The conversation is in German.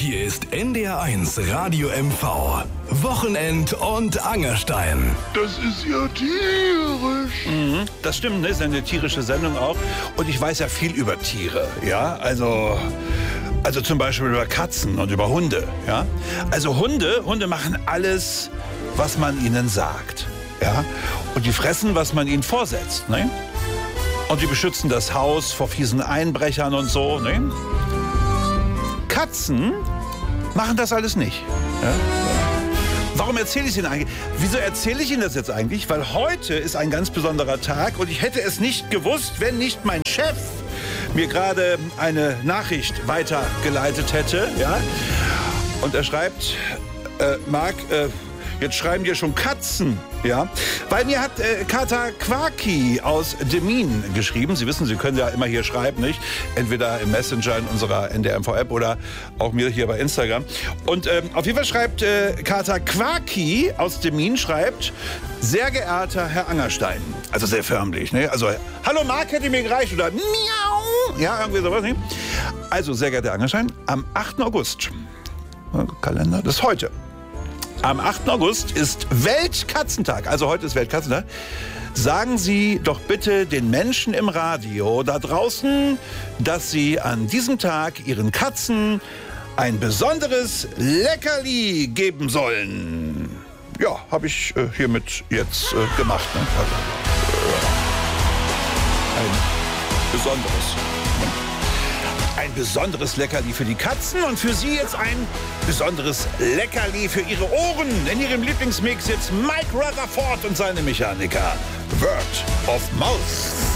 Hier ist NDR1 Radio MV. Wochenend und Angerstein. Das ist ja tierisch. Das stimmt, ne? Ist eine tierische Sendung auch. Und ich weiß ja viel über Tiere, ja? Also zum Beispiel über Katzen und über Hunde, ja? Also Hunde machen alles, was man ihnen sagt, ja? Und die fressen, was man ihnen vorsetzt, ne? Und die beschützen das Haus vor fiesen Einbrechern und so, ne? Katzen machen das alles nicht, ja? Warum erzähle ich es Ihnen eigentlich? Wieso erzähle ich Ihnen das jetzt eigentlich? Weil heute ist ein ganz besonderer Tag und ich hätte es nicht gewusst, wenn nicht mein Chef mir gerade eine Nachricht weitergeleitet hätte. Ja? Und er schreibt, Marc, jetzt schreiben dir schon Katzen. Ja? Weil mir hat Kata Quaki aus Demmin geschrieben. Sie wissen, Sie können ja immer hier schreiben, nicht? Entweder im Messenger in unserer NDR-MV-App oder auch mir hier bei Instagram. Und auf jeden Fall schreibt Kata Quaki aus Demmin, schreibt, sehr geehrter Herr Angerstein. Also sehr förmlich, ne? Also, hallo Marc, hätte mir gereicht oder miau. Ja, irgendwie sowas, ne? Also, sehr geehrter Herr Angerstein, am 8. August, Kalender, das ist heute. Am 8. August ist Weltkatzentag, also heute ist Weltkatzentag. Sagen Sie doch bitte den Menschen im Radio da draußen, dass sie an diesem Tag ihren Katzen ein besonderes Leckerli geben sollen. Ja, habe ich hiermit jetzt gemacht. Ne? Ein besonderes. Ein besonderes Leckerli für die Katzen und für Sie jetzt ein besonderes Leckerli für Ihre Ohren. In Ihrem Lieblingsmix jetzt Mike Rutherford und seine Mechaniker. Word of Mouth.